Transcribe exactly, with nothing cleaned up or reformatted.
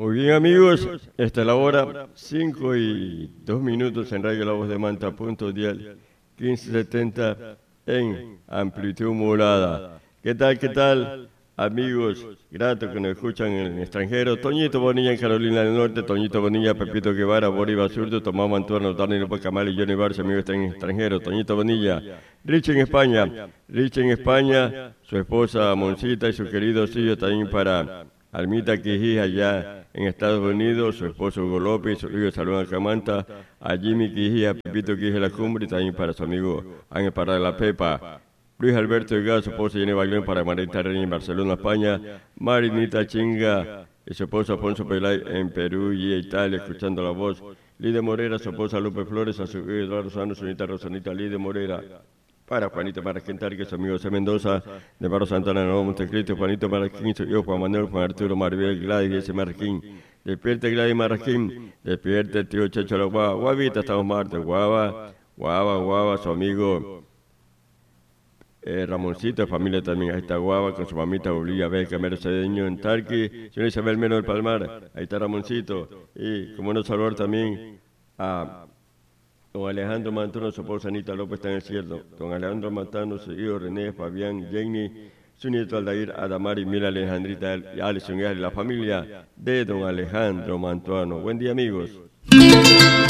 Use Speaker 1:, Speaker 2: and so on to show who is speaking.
Speaker 1: Muy bien, amigos, esta es la hora, cinco y dos minutos en Radio La Voz de Manta, punto dial, quince setenta en amplitud modulada. ¿Qué tal, qué tal, amigos gratos que nos escuchan en el extranjero? Toñito Bonilla en Carolina del Norte, Toñito Bonilla, Pepito Guevara, Bolívar Surdo, Tomás Mantuano, Dani López Camal y Johnny Barça, amigos están en el extranjero. Toñito Bonilla, Richie en España, Richie en España, su esposa Moncita y su querido Sillo también para Almita Quijí allá en Estados Unidos, su esposo Hugo López, su hijo Salón Acamanta, a Jimmy Quijí, a Pepito Quijí la Cumbre y también para su amigo Ángel Parra de la Pepa, Luis Alberto Delgado, su esposa Jenny Bailón para Marita Reina en Barcelona, España, Marinita Chinga y su esposo Alfonso Pelay en Perú y Italia, escuchando la voz, Lidia Morera, su esposa Lupe Flores, a su hijo Eduardo Sano, su nieta Rosanita Lidia Morera, para Juanito Marquín Tarque, su amigo C. Mendoza, de Barro Santana, Nuevo Montecristo, Juanito Marquín, su hijo Juan Manuel, Juan Arturo Maribel, Gladys y ese Marquín. Despierte Gladys Marquín, despierte tío Checho la Guava, Guavita, estamos martes, Guava, Guava, Guava, su amigo eh, Ramoncito, familia también, ahí está Guava, con su mamita Bolivia, Beca, Mercedeño en Tarqui, señor Isabel Meno del Palmar, ahí está Ramoncito, y como no saludar también a don Alejandro Mantano, su esposa Anita López está en el cielo. Don Alejandro Mantano, su hijo René, Fabián, Jenny, su nieto Aldair, Adamari, Mila, Alejandrita y Alison y la familia de don Alejandro Mantuano. Buen día, amigos.